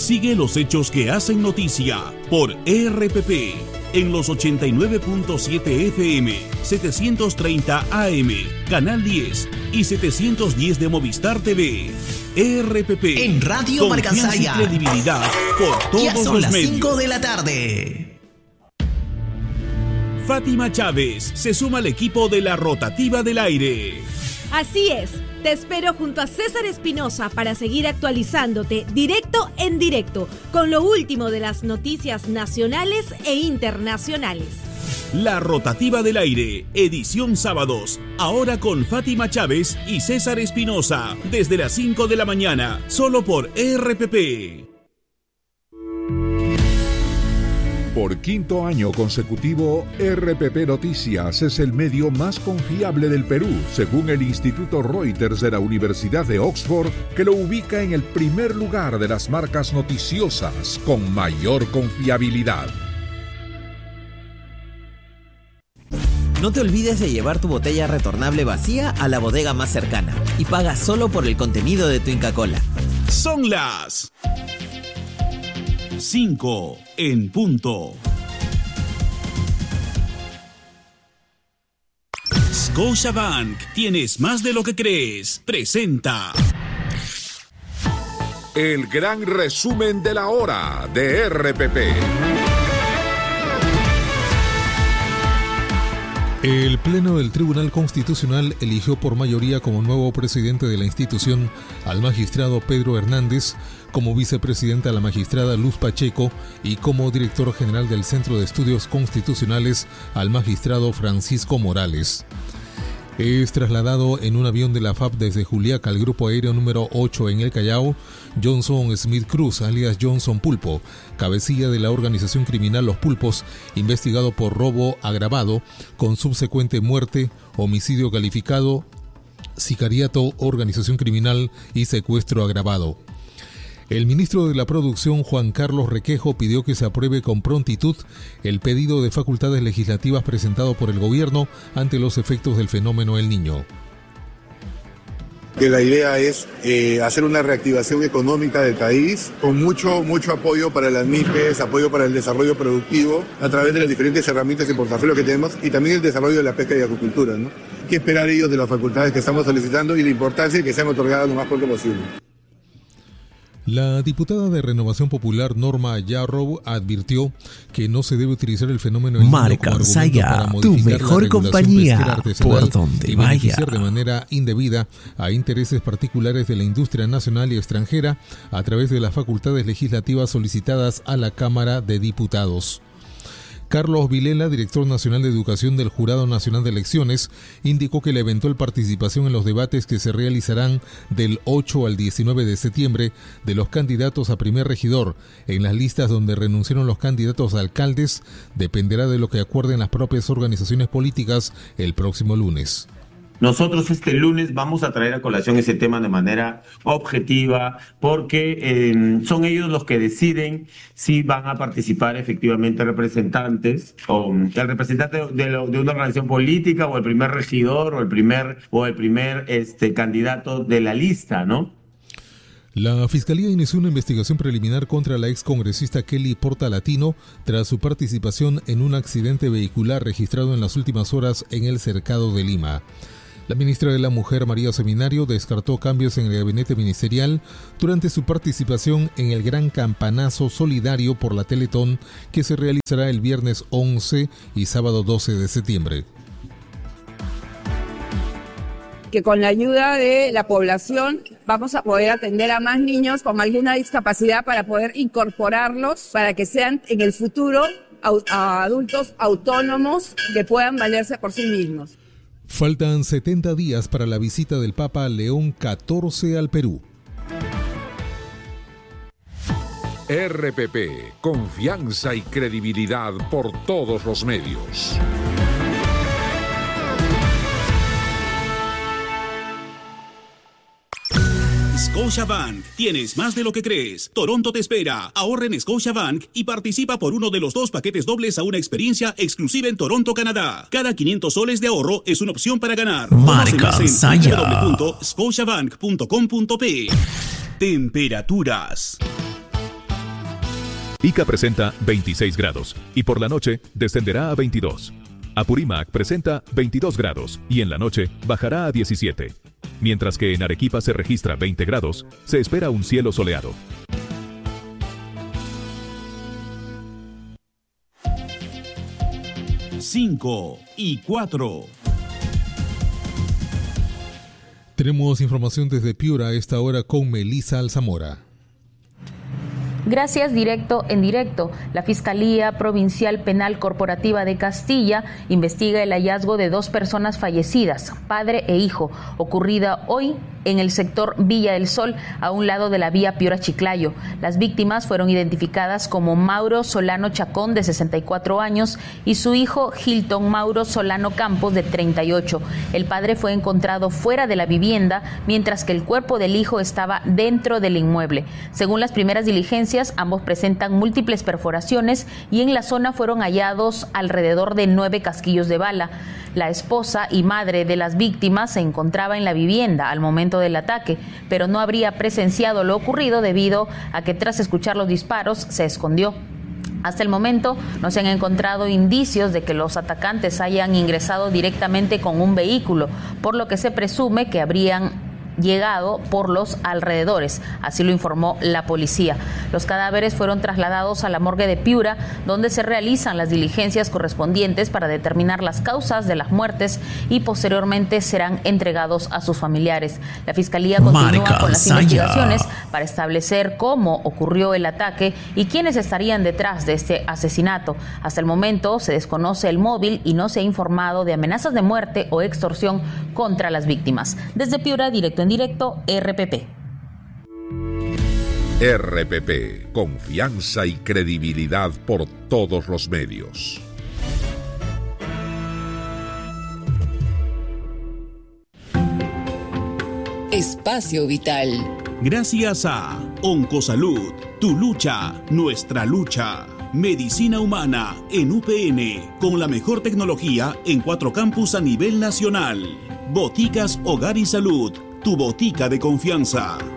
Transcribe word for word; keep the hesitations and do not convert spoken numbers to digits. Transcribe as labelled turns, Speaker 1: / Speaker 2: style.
Speaker 1: Sigue los hechos que hacen noticia por R P P en los ochenta y nueve punto siete F M, setecientos treinta A M, Canal diez y setecientos diez de Movistar T V. R P P
Speaker 2: en Radio Marcasaya.
Speaker 1: Credibilidad por todos
Speaker 2: ya son
Speaker 1: los
Speaker 2: las
Speaker 1: medios.
Speaker 2: cinco de la tarde.
Speaker 1: Fátima Chávez se suma al equipo de la Rotativa del Aire.
Speaker 3: Así es. Te espero junto a César Espinosa para seguir actualizándote directo en directo con lo último de las noticias nacionales e internacionales.
Speaker 1: La Rotativa del Aire, edición sábados, ahora con Fátima Chávez y César Espinosa, desde las cinco de la mañana, solo por R P P.
Speaker 4: Por quinto año consecutivo, R P P Noticias es el medio más confiable del Perú, según el Instituto Reuters de la Universidad de Oxford, que lo ubica en el primer lugar de las marcas noticiosas con mayor confiabilidad.
Speaker 5: No te olvides de llevar tu botella retornable vacía a la bodega más cercana y paga solo por el contenido de tu Inca Kola.
Speaker 1: Son las cinco en punto. Scotiabank, tienes más de lo que crees. Presenta
Speaker 4: el gran resumen de la hora de R P P.
Speaker 6: El Pleno del Tribunal Constitucional eligió por mayoría como nuevo presidente de la institución al magistrado Pedro Hernández, como vicepresidenta a la magistrada Luz Pacheco y como director general del Centro de Estudios Constitucionales al magistrado Francisco Morales. Es trasladado en un avión de la F A P desde Juliaca al grupo aéreo número ocho en el Callao, Johnson Smith Cruz, alias Johnson Pulpo, cabecilla de la organización criminal Los Pulpos, investigado por robo agravado, con subsecuente muerte, homicidio calificado, sicariato, organización criminal y secuestro agravado. El ministro de la Producción, Juan Carlos Requejo, pidió que se apruebe con prontitud el pedido de facultades legislativas presentado por el gobierno ante los efectos del fenómeno El Niño.
Speaker 7: Que la idea es eh, hacer una reactivación económica del país con mucho, mucho apoyo para las MIPES, apoyo para el desarrollo productivo a través de las diferentes herramientas y portafolio que tenemos y también el desarrollo de la pesca y la acuicultura, ¿no? ¿Qué esperar ellos de las facultades que estamos solicitando y la importancia de que sean otorgadas lo más pronto posible?
Speaker 6: La diputada de Renovación Popular Norma Yarrow advirtió que no se debe utilizar el fenómeno El Niño como argumento para modificar la regulación pesquera artesanal y beneficiar de manera indebida a intereses particulares de la industria nacional y extranjera a través de las facultades legislativas solicitadas a la Cámara de Diputados. Carlos Vilela, director nacional de Educación del Jurado Nacional de Elecciones, indicó que la eventual participación en los debates que se realizarán del ocho al diecinueve de septiembre de los candidatos a primer regidor en las listas donde renunciaron los candidatos a alcaldes dependerá de lo que acuerden las propias organizaciones políticas el próximo lunes.
Speaker 8: Nosotros este lunes vamos a traer a colación ese tema de manera objetiva porque eh, son ellos los que deciden si van a participar efectivamente representantes o el representante de, lo, de una organización política o el primer regidor o el primer o el primer este candidato de la lista, ¿no?
Speaker 6: La Fiscalía inició una investigación preliminar contra la excongresista Kelly Portalatino tras su participación en un accidente vehicular registrado en las últimas horas en el Cercado de Lima. La ministra de la Mujer, María Seminario, descartó cambios en el gabinete ministerial durante su participación en el Gran Campanazo Solidario por la Teletón que se realizará el viernes once y sábado doce de septiembre.
Speaker 9: Que con la ayuda de la población vamos a poder atender a más niños con alguna discapacidad para poder incorporarlos, para que sean en el futuro adultos autónomos que puedan valerse por sí mismos.
Speaker 6: Faltan setenta días para la visita del Papa León catorce al Perú.
Speaker 4: R P P, confianza y credibilidad por todos los medios.
Speaker 1: Scotiabank, tienes más de lo que crees. Toronto te espera. Ahorra en Scotiabank y participa por uno de los dos paquetes dobles a una experiencia exclusiva en Toronto, Canadá. Cada quinientos soles de ahorro es una opción para ganar.
Speaker 2: Marcasaya.
Speaker 1: doble u doble u doble u punto scotiabank punto com punto p. Temperaturas.
Speaker 10: Ica presenta veintiséis grados y por la noche descenderá a veintidós. Apurímac presenta veintidós grados y en la noche bajará a diecisiete. Mientras que en Arequipa se registra veinte grados, se espera un cielo soleado.
Speaker 1: cinco y cuatro.
Speaker 6: Tenemos información desde Piura a esta hora con Melissa Alzamora.
Speaker 11: Gracias, directo en directo. La Fiscalía Provincial Penal Corporativa de Castilla investiga el hallazgo de dos personas fallecidas, padre e hijo, ocurrida hoy en el sector Villa del Sol, a un lado de la vía Piura-Chiclayo. Las víctimas fueron identificadas como Mauro Solano Chacón, de sesenta y cuatro años, y su hijo Hilton Mauro Solano Campos, de treinta y ocho. El padre fue encontrado fuera de la vivienda, mientras que el cuerpo del hijo estaba dentro del inmueble. Según las primeras diligencias, ambos presentan múltiples perforaciones y en la zona fueron hallados alrededor de nueve casquillos de bala. La esposa y madre de las víctimas se encontraba en la vivienda al momento del ataque, pero no habría presenciado lo ocurrido debido a que tras escuchar los disparos se escondió. Hasta el momento no se han encontrado indicios de que los atacantes hayan ingresado directamente con un vehículo, por lo que se presume que habrían llegado por los alrededores, así lo informó la policía. Los cadáveres fueron trasladados a la morgue de Piura, donde se realizan las diligencias correspondientes para determinar las causas de las muertes y posteriormente serán entregados a sus familiares. La Fiscalía continúa Marca, con las Saya. investigaciones para establecer cómo ocurrió el ataque y quiénes estarían detrás de este asesinato. Hasta el momento se desconoce el móvil y no se ha informado de amenazas de muerte o extorsión contra las víctimas. Desde Piura, directo en directo, R P P.
Speaker 4: R P P, confianza y credibilidad por todos los medios.
Speaker 12: Espacio Vital.
Speaker 1: Gracias a Oncosalud, tu lucha, nuestra lucha. Medicina humana en U P N, con la mejor tecnología en cuatro campus a nivel nacional. Boticas Hogar y Salud, tu botica de confianza.